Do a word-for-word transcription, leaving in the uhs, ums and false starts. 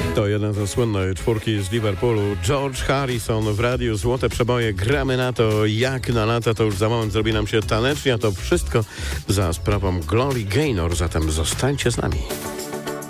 To jeden ze słynnej czwórki z Liverpoolu. George Harrison w radiu. Złote przeboje. Gramy na to jak na lata. To już za moment zrobi nam się tanecznie. A to wszystko za sprawą Glory Gaynor. Zatem zostańcie z nami.